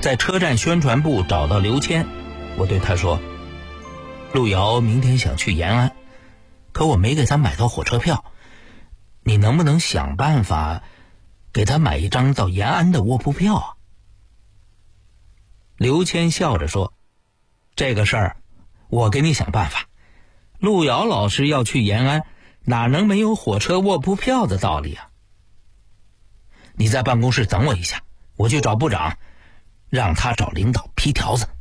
在车站宣传部找到刘谦，我对他说，路遥明天想去延安，可我没给他买到火车票，你能不能想办法给他买一张到延安的卧铺票啊？刘谦笑着说，这个事儿我给你想办法，路遥老师要去延安，哪能没有火车卧铺票的道理啊？你在办公室等我一下，我去找部长，让他找领导批条子。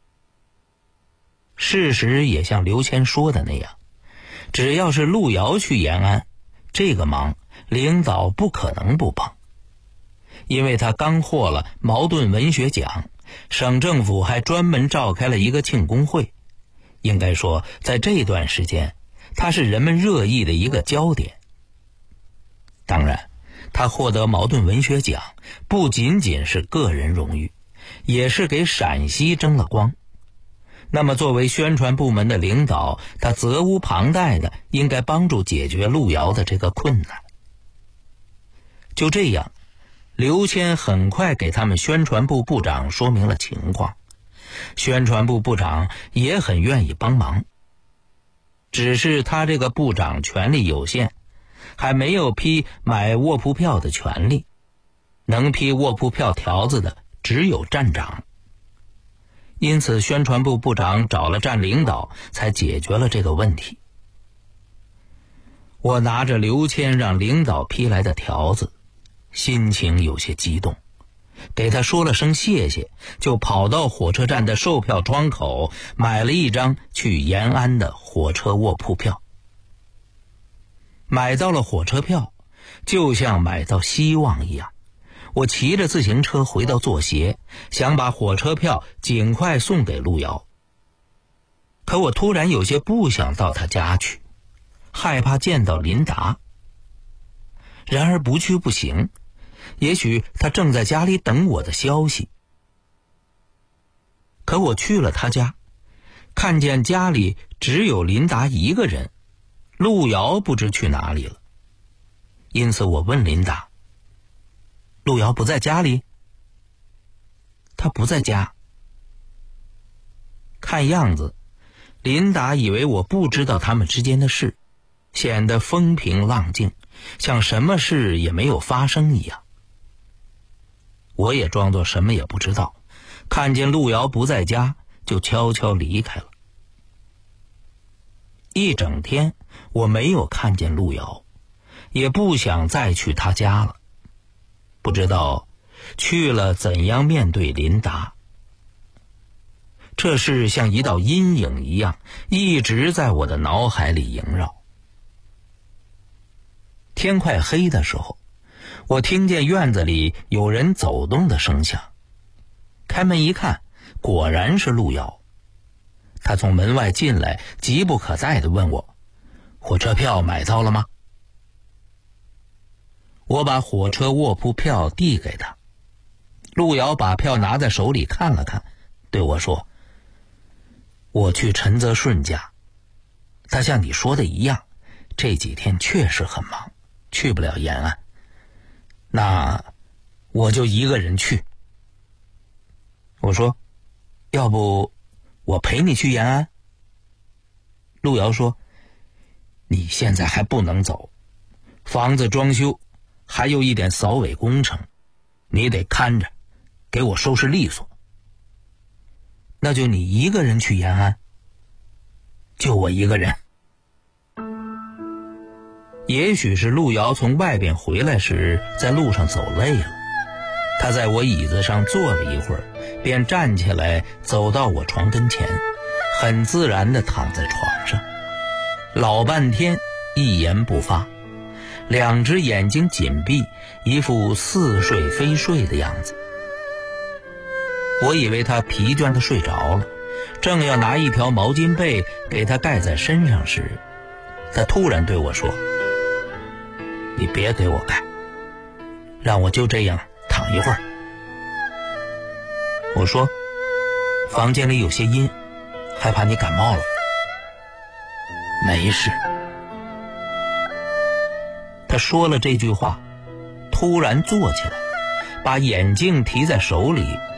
事实也像刘谦说的那样，只要是路遥去延安，这个忙领导不可能不帮，因为他刚获了茅盾文学奖，省政府还专门召开了一个庆功会，应该说在这段时间他是人们热议的一个焦点。当然，他获得茅盾文学奖不仅仅是个人荣誉，也是给陕西争了光。那么作为宣传部门的领导，他责无旁贷的应该帮助解决路遥的这个困难。就这样，刘谦很快给他们宣传部部长说明了情况，宣传部部长也很愿意帮忙。只是他这个部长权力有限，还没有批买卧铺票的权利，能批卧铺票条子的只有站长。因此宣传部部长找了站领导，才解决了这个问题。我拿着刘谦让领导批来的条子，心情有些激动，给他说了声谢谢，就跑到火车站的售票窗口买了一张去延安的火车卧铺票。买到了火车票，就像买到希望一样，我骑着自行车回到作协，想把火车票尽快送给路遥。可我突然有些不想到他家去，害怕见到琳达。然而不去不行，也许他正在家里等我的消息。可我去了他家，看见家里只有琳达一个人，路遥不知去哪里了。因此我问琳达，路遥不在家里？他不在家。看样子，琳达以为我不知道他们之间的事，显得风平浪静，像什么事也没有发生一样。我也装作什么也不知道，看见路遥不在家，就悄悄离开了。一整天我没有看见路遥，也不想再去他家了。不知道去了怎样面对琳达。这事像一道阴影一样，一直在我的脑海里萦绕。天快黑的时候，我听见院子里有人走动的声响，开门一看，果然是路遥。他从门外进来，急不可待地问我，火车票买到了吗？我把火车卧铺票递给他，路遥把票拿在手里看了看，对我说，我去陈泽顺家，他像你说的一样，这几天确实很忙，去不了延安，那我就一个人去。我说，要不我陪你去延安？路遥说，你现在还不能走，房子装修还有一点扫尾工程，你得看着，给我收拾利索。那就你一个人去延安？就我一个人。也许是路遥从外边回来时在路上走累了，他在我椅子上坐了一会儿，便站起来走到我床跟前，很自然地躺在床上，老半天一言不发，两只眼睛紧闭，一副似睡非睡的样子。我以为他疲倦地睡着了，正要拿一条毛巾被给他盖在身上时，他突然对我说，你别给我盖，让我就这样躺一会儿。我说，房间里有些阴，害怕你感冒了。没事。他说了这句话，突然坐起来，把眼镜提在手里，